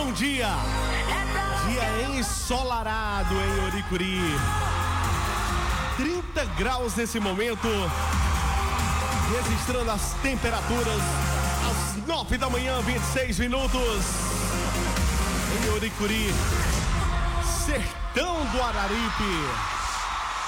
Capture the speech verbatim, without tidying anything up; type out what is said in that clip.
bom dia. Dia ensolarado em Oricuri. trinta graus nesse momento. Registrando as temperaturas às nove da manhã, vinte e seis minutos. Em Oricuri, sertão do Araripe.